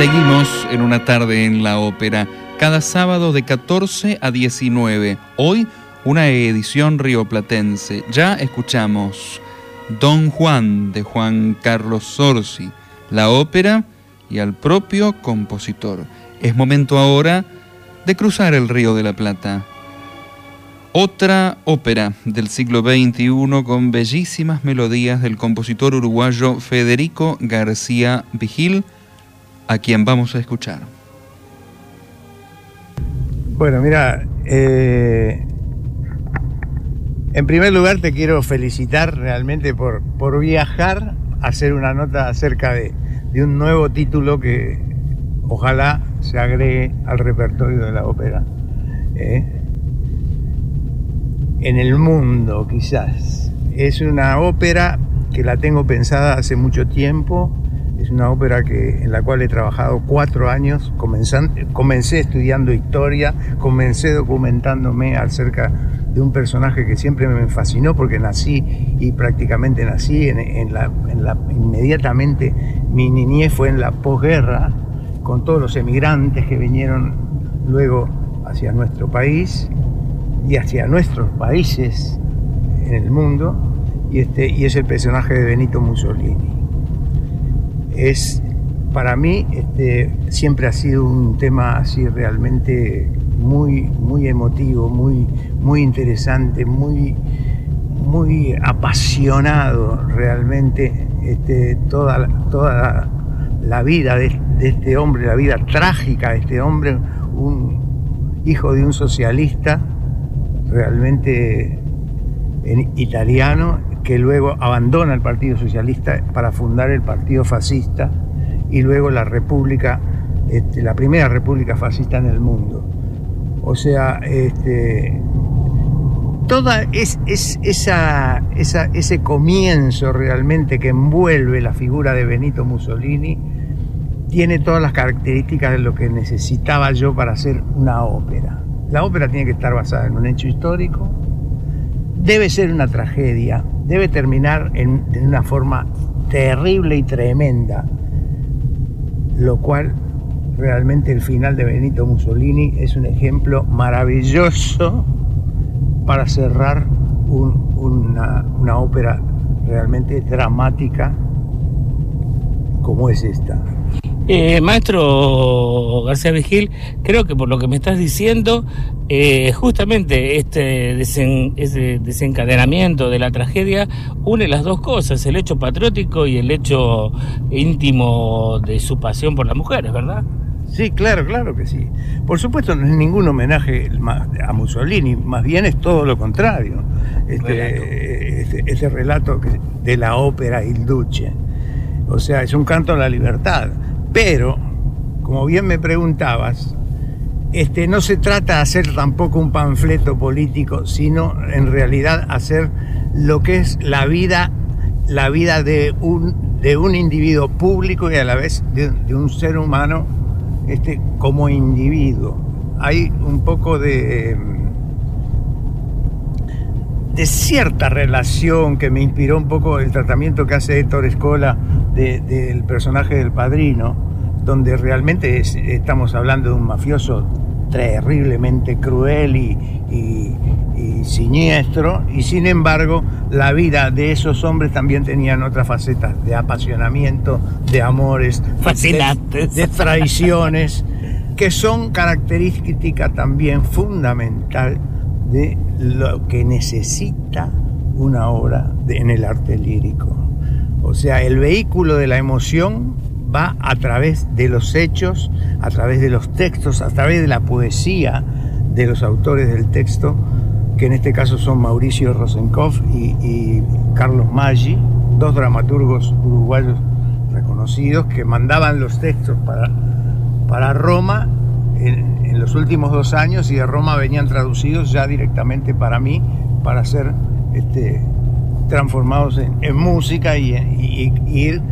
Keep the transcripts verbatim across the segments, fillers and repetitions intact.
Seguimos en una tarde en la ópera, cada sábado de catorce a diecinueve. Hoy una edición rioplatense. Ya escuchamos Don Juan de Juan Carlos Zorzi, la ópera y al propio compositor. Es momento ahora de cruzar el Río de la Plata. Otra ópera del siglo veintiuno con bellísimas melodías del compositor uruguayo Federico García Vigil, a quien vamos a escuchar. Bueno, mira, eh, en primer lugar te quiero felicitar realmente por, por viajar a hacer una nota acerca de, de un nuevo título que ojalá se agregue al repertorio de la ópera. ¿eh? En el mundo, quizás. Es una ópera que la tengo pensada hace mucho tiempo. Es una ópera que, en la cual he trabajado cuatro años. Comenzan, comencé estudiando historia, comencé documentándome acerca de un personaje que siempre me fascinó porque nací y prácticamente nací en, en, la, en la... Inmediatamente mi niñez fue en la posguerra, con todos los emigrantes que vinieron luego hacia nuestro país y hacia nuestros países en el mundo, y, este, y es el personaje de Benito Mussolini. Es, para mí, este, siempre ha sido un tema así realmente muy, muy emotivo, muy, muy interesante, muy, muy apasionado realmente. Este, toda, toda la vida de, de este hombre, la vida trágica de este hombre, un hijo de un socialista, realmente en italiano, que luego abandona el Partido Socialista para fundar el Partido Fascista y luego la República, este, la primera República Fascista en el mundo. O sea, este, toda es, es, esa, esa, ese comienzo realmente que envuelve la figura de Benito Mussolini tiene todas las características de lo que necesitaba yo para hacer una ópera. La ópera tiene que estar basada en un hecho histórico, debe ser una tragedia, debe terminar en, en una forma terrible y tremenda, lo cual realmente el final de Benito Mussolini es un ejemplo maravilloso para cerrar un, una, una ópera realmente dramática como es esta. Eh, maestro García Vigil, creo que por lo que me estás diciendo, eh, justamente este desen, ese desencadenamiento de la tragedia une las dos cosas, el hecho patriótico y el hecho íntimo de su pasión por las mujeres, ¿verdad? Sí, claro, claro que sí. Por supuesto no es ningún homenaje a Mussolini, más bien es todo lo contrario. Este, este, este relato de la ópera Il Duce. O sea, es un canto a la libertad. Pero, como bien me preguntabas, este, no se trata de hacer tampoco un panfleto político, sino en realidad hacer lo que es la vida, la vida de un, de un individuo público y a la vez de, de un ser humano este, como individuo. Hay un poco de, de cierta relación que me inspiró un poco el tratamiento que hace Héctor Escola de, del personaje del Padrino, donde realmente es, estamos hablando de un mafioso terriblemente cruel y, y, y siniestro, y sin embargo la vida de esos hombres también tenían otras facetas de apasionamiento, de amores, fascinantes, de, de traiciones, que son característica también fundamental de lo que necesita una obra de, en el arte lírico. O sea, el vehículo de la emoción va a través de los hechos, a través de los textos, a través de la poesía de los autores del texto, que en este caso son Mauricio Rosenkopf y, y Carlos Maggi, dos dramaturgos uruguayos reconocidos que mandaban los textos para, para Roma en, en los últimos dos años, y de Roma venían traducidos ya directamente para mí, para ser este, transformados en, en música y, y, y ir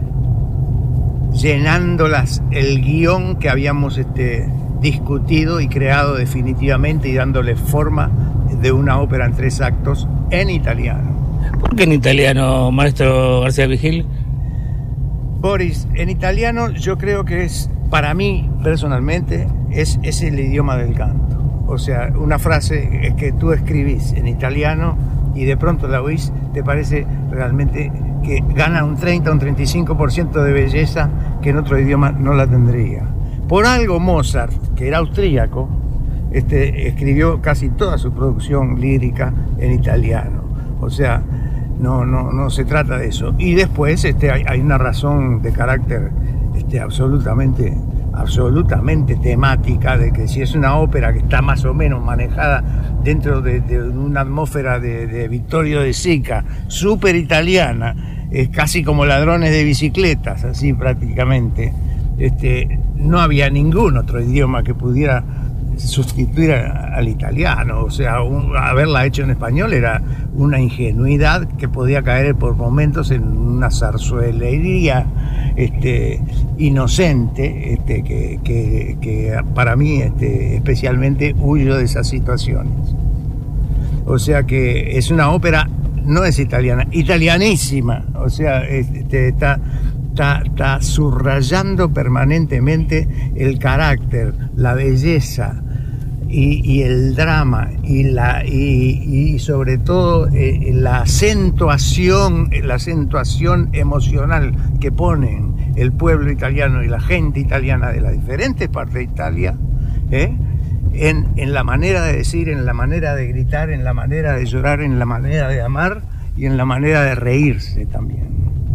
llenándolas el guión que habíamos este, discutido y creado definitivamente, y dándole forma de una ópera en tres actos en italiano. ¿Por qué en italiano, maestro García Vigil? Boris, en italiano yo creo que es para mí, personalmente, es, es el idioma del canto. O sea, una frase que tú escribís en italiano y de pronto la oís, te parece realmente que gana un treinta, un treinta y cinco por ciento de belleza que en otro idioma no la tendría. Por algo Mozart, que era austríaco, este, escribió casi toda su producción lírica en italiano. O sea, no, no, no se trata de eso. Y después este, hay, hay una razón de carácter este, absolutamente, absolutamente temática, de que si es una ópera que está más o menos manejada dentro de, de una atmósfera de, de Vittorio De Sica, súper italiana, es casi como Ladrones de Bicicletas, así prácticamente, este, no había ningún otro idioma que pudiera sustituir a, al italiano. O sea, un, haberla hecho en español era una ingenuidad que podía caer por momentos en una zarzuelería este, inocente, este, que, que, que para mí este, especialmente huyo de esas situaciones. O sea que es una ópera, no es italiana, italianísima. O sea, este, está, está, está subrayando permanentemente el carácter, la belleza y, y el drama y, la, y, y sobre todo eh, la acentuación, la acentuación emocional que ponen el pueblo italiano y la gente italiana de las diferentes partes de Italia, ¿eh? En, en la manera de decir, en la manera de gritar, en la manera de llorar, en la manera de amar y en la manera de reírse también.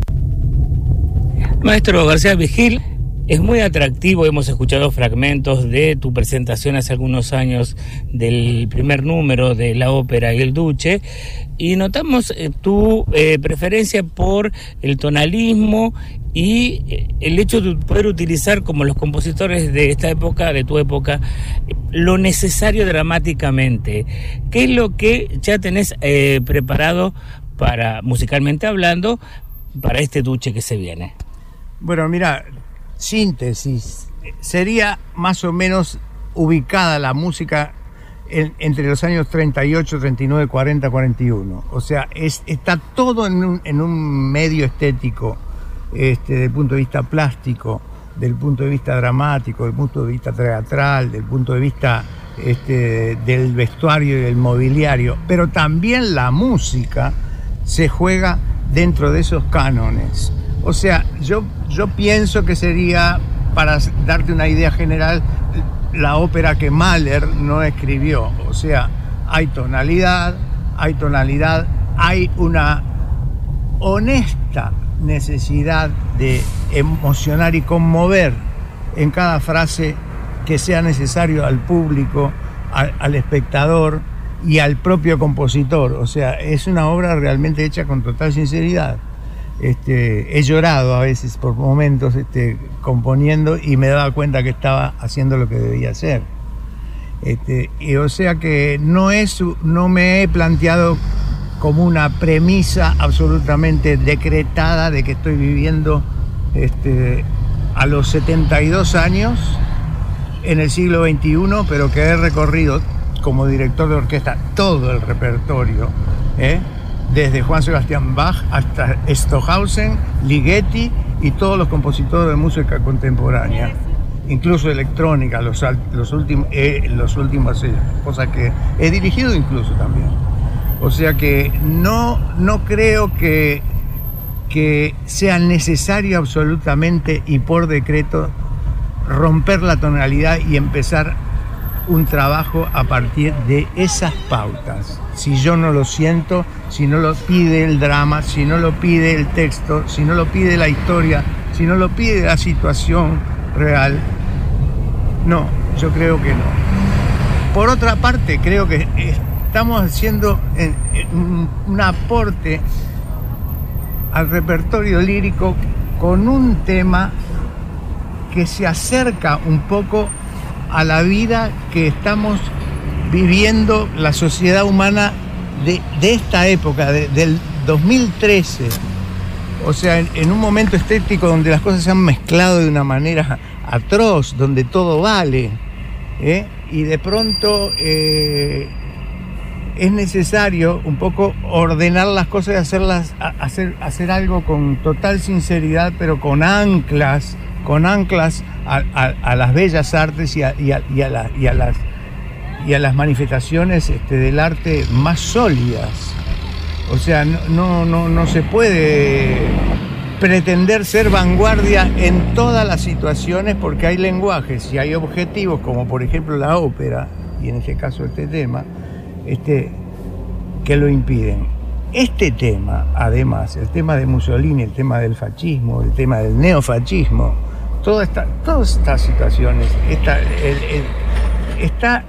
Maestro García Vigil, es muy atractivo, hemos escuchado fragmentos de tu presentación hace algunos años del primer número de la ópera Il Duce, y notamos eh, tu eh, preferencia por el tonalismo y eh, el hecho de poder utilizar, como los compositores de esta época, de tu época, lo necesario dramáticamente. ¿Qué es lo que ya tenés eh, preparado para, musicalmente hablando, para este Duce que se viene? Bueno, mira, síntesis, sería más o menos ubicada la música en, entre los años treinta y ocho, treinta y nueve, cuarenta, cuarenta y uno. O sea, es, está todo en un, en un medio estético, este, desde el punto de vista plástico, del punto de vista dramático, del punto de vista teatral, del punto de vista este, del vestuario y del mobiliario, pero también la música se juega dentro de esos cánones. O sea, yo, yo pienso que sería, para darte una idea general, la ópera que Mahler no escribió. O sea, hay tonalidad, hay tonalidad, hay una honesta necesidad de emocionar y conmover en cada frase que sea necesario al público, al, al espectador y al propio compositor. O sea, es una obra realmente hecha con total sinceridad. Este, he llorado a veces por momentos este, componiendo, y me daba cuenta que estaba haciendo lo que debía hacer. Este, y o sea que no, es, no me he planteado como una premisa absolutamente decretada de que estoy viviendo este, a los setenta y dos años en el siglo veintiuno, pero que he recorrido como director de orquesta todo el repertorio, ¿eh? Desde Juan Sebastián Bach hasta Stockhausen, Ligeti y todos los compositores de música contemporánea, incluso electrónica, los, los últimos, eh, los últimos eh, cosas que he dirigido incluso también. O sea que no, no creo que, que sea necesario absolutamente y por decreto romper la tonalidad y empezar un trabajo a partir de esas pautas. Si yo no lo siento, si no lo pide el drama, si no lo pide el texto, si no lo pide la historia, si no lo pide la situación real, no, yo creo que no. Por otra parte, creo que estamos haciendo un aporte al repertorio lírico con un tema que se acerca un poco a la vida que estamos viviendo la sociedad humana de, de esta época, de, del dos mil trece. O sea, en, en un momento estético donde las cosas se han mezclado de una manera atroz, donde todo vale, ¿eh? Y de pronto eh, es necesario un poco ordenar las cosas y hacerlas, hacer, hacer algo con total sinceridad, pero con anclas con anclas a, a, a las bellas artes y a, y a, y a, la, y a, las, y a las manifestaciones este, del arte más sólidas. O sea, no, no, no, no se puede pretender ser vanguardia en todas las situaciones porque hay lenguajes y hay objetivos, como por ejemplo la ópera, y en este caso este tema, este, que lo impiden. Este tema, además, el tema de Mussolini, el tema del fascismo, el tema del neofascismo, toda esta, todas estas situaciones, esta, el, el, está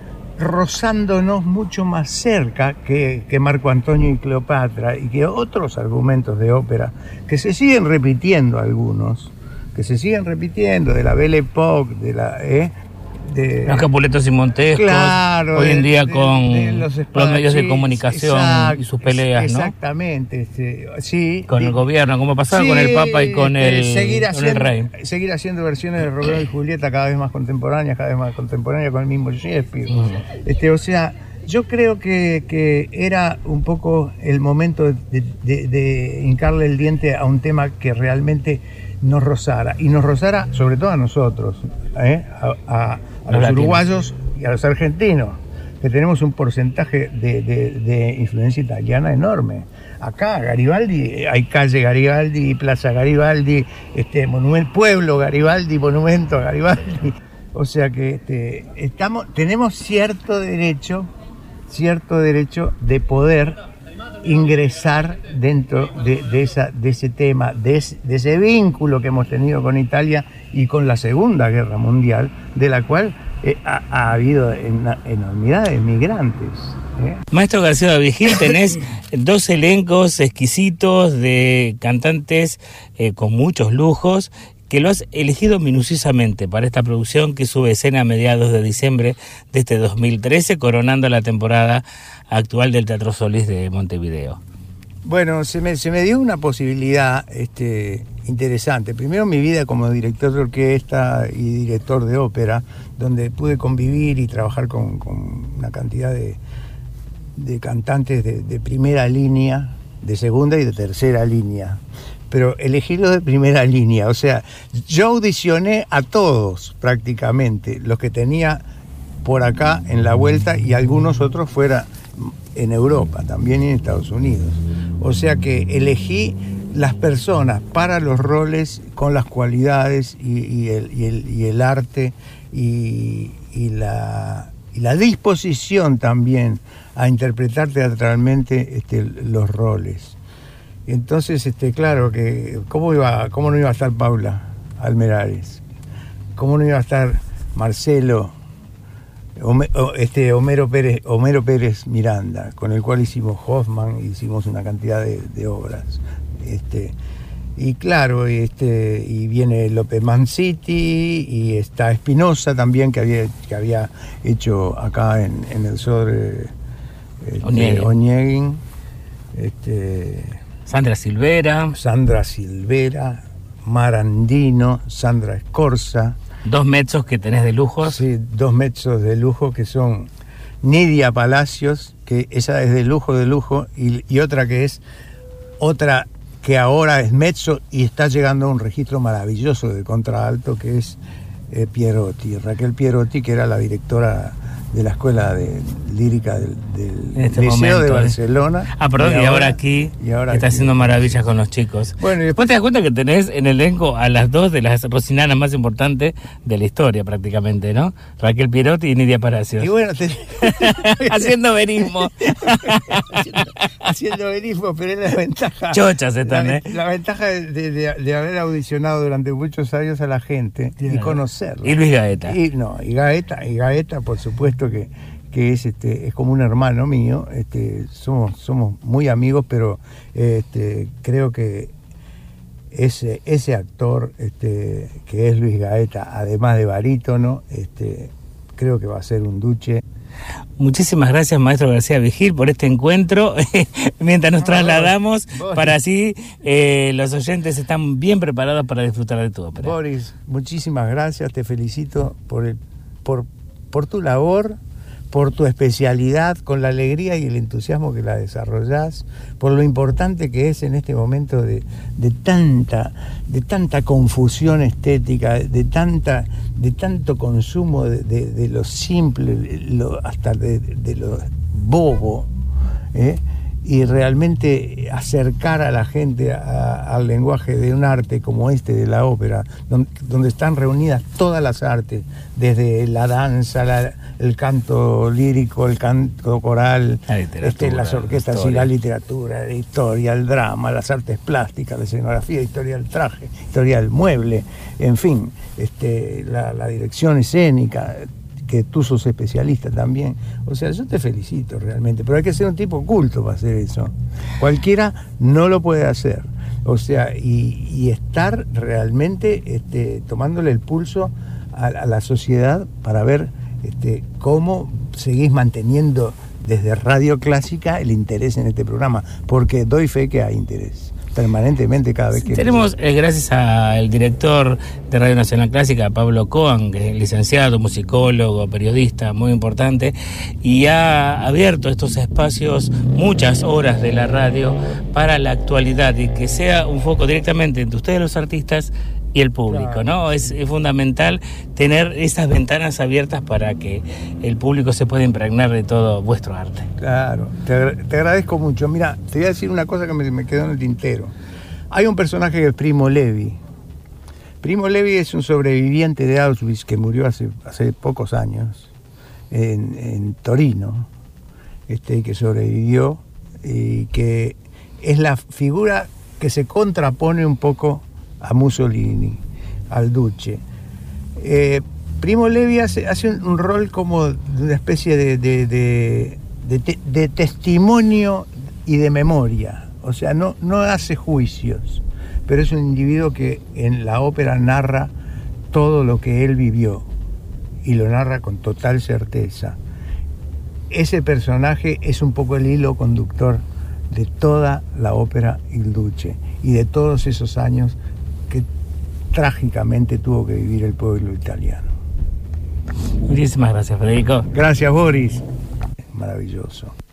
rozándonos mucho más cerca que, que Marco Antonio y Cleopatra y que otros argumentos de ópera que se siguen repitiendo algunos, que se siguen repitiendo de la Belle Époque, de la... ¿eh? De, los Capuletos y Montescos, claro, hoy en día de, con de, de los, los medios de comunicación, exacto, y sus peleas, exactamente, ¿no? Este, sí. Con y, el gobierno, como pasaba sí, con el Papa y con el, seguir haciendo, con el rey. Seguir haciendo versiones de Romeo y Julieta cada vez más contemporáneas, cada vez más contemporáneas con el mismo Shakespeare. Mm. Este, o sea, yo creo que, que era un poco el momento de, de, de hincarle el diente a un tema que realmente nos rozara, y nos rozara sobre todo a nosotros, ¿eh? a, a, a los, los uruguayos y a los argentinos, que tenemos un porcentaje de, de, de influencia italiana enorme. Acá, Garibaldi, hay calle Garibaldi, Plaza Garibaldi, este, monumento, Pueblo Garibaldi, monumento a Garibaldi. O sea que este, estamos, tenemos cierto derecho, cierto derecho de poder ingresar dentro de, de, esa, de ese tema, de, es, de ese vínculo que hemos tenido con Italia y con la Segunda Guerra Mundial, de la cual eh, ha, ha habido en, enormidad de migrantes. ¿eh? Maestro García Vigil, tenés dos elencos exquisitos de cantantes eh, con muchos lujos, que lo has elegido minuciosamente para esta producción que sube escena a mediados de diciembre de este dos mil trece, coronando la temporada actual del Teatro Solís de Montevideo. Bueno, se me, se me dio una posibilidad este, interesante. Primero, mi vida como director de orquesta y director de ópera, donde pude convivir y trabajar con, con una cantidad de, de cantantes de, de primera línea, de segunda y de tercera línea. Pero elegirlos de primera línea, o sea, yo audicioné a todos prácticamente, los que tenía por acá en la vuelta y algunos otros fuera en Europa, también en Estados Unidos. O sea que elegí las personas para los roles con las cualidades y, y, el, y, el, y el arte y, y, la, y la disposición también a interpretar teatralmente este, los roles. Entonces, este, claro que, ¿cómo iba, cómo no iba a estar Paula Almerares? ¿Cómo no iba a estar Marcelo, este, Homero Pérez, Homero Pérez Miranda, con el cual hicimos Hoffman, hicimos una cantidad de, de obras? Este, y claro, este, y viene López Manciti, y está Espinosa también, que había, que había hecho acá en, en el sobre este, Oñeguin. Este, Sandra Silvera. Sandra Silvera, Marandino, Sandra Escorza. Dos mezzos que tenés de lujo. Sí, dos mezzos de lujo que son Nidia Palacios, que esa es de lujo de lujo, y, y otra que es otra que ahora es mezzo y está llegando a un registro maravilloso de contralto, que es eh, Pierotti, Raquel Pierotti, que era la directora de la Escuela de Lírica del, del este Liceo momento, de eh. Barcelona. Ah, perdón, y, y ahora, ahora aquí y ahora está aquí. Haciendo maravillas con los chicos. Bueno, y después te das cuenta que tenés en el elenco a las dos de las rosinanas más importantes de la historia prácticamente, ¿no? Raquel Pierotti y Nidia Palacios. Y bueno, te... haciendo verismo. haciendo, haciendo verismo, pero es la ventaja. Chochas están, la, ¿eh? La ventaja de, de, de haber audicionado durante muchos años a la gente, claro, y conocerlo. Y Luis Gaeta. Y no, y Gaeta, y Gaeta, por supuesto que, que es este es como un hermano mío, este somos somos muy amigos, pero este creo que ese ese actor este que es Luis Gaeta, además de barítono, este creo que va a ser un duche. Muchísimas gracias, maestro García Vigil, por este encuentro, mientras nos trasladamos, Boris, para así eh, los oyentes están bien preparados para disfrutar de tu ópera. Boris, muchísimas gracias, te felicito por el, por, por tu labor, por tu especialidad, con la alegría y el entusiasmo que la desarrollás, por lo importante que es en este momento de, de tanta, de tanta confusión estética, de tanta, de tanto consumo de, de, de lo simple, lo, hasta de, de lo bobo, ¿eh? Y realmente acercar a la gente a, al lenguaje de un arte como este de la ópera, donde, donde están reunidas todas las artes, desde la danza, la, el canto lírico, el canto coral, la este, las orquestas la y la literatura, la historia, el drama, las artes plásticas, la escenografía, historia del traje, historia del mueble, en fin, este, la, la dirección escénica, que tú sos especialista también. O sea, yo te felicito realmente, pero hay que ser un tipo culto para hacer eso. Cualquiera no lo puede hacer. O sea, y, y estar realmente este, tomándole el pulso a, a la sociedad para ver este, cómo seguís manteniendo desde Radio Clásica el interés en este programa, porque doy fe que hay interés permanentemente cada vez que... Tenemos, eh, gracias al director de Radio Nacional Clásica, Pablo Coan, que es licenciado, musicólogo, periodista, muy importante, y ha abierto estos espacios, muchas horas de la radio, para la actualidad, y que sea un foco directamente entre ustedes los artistas y el público, claro. ¿no? Es, es fundamental tener esas ventanas abiertas para que el público se pueda impregnar de todo vuestro arte. Claro, te, te agradezco mucho. Mira, te voy a decir una cosa que me, me quedó en el tintero. Hay un personaje que es Primo Levi. Primo Levi es un sobreviviente de Auschwitz que murió hace, hace pocos años en, en Torino, este, que sobrevivió y que es la figura que se contrapone un poco a Mussolini, al Duce. Eh, Primo Levi hace, hace un, un rol como de una especie de, de, de, de, te, de testimonio y de memoria. O sea, no, no hace juicios, pero es un individuo que en la ópera narra todo lo que él vivió y lo narra con total certeza. Ese personaje es un poco el hilo conductor de toda la ópera Il Duce y de todos esos años que trágicamente tuvo que vivir el pueblo italiano. Muchísimas gracias, Federico. Gracias, Boris. Maravilloso.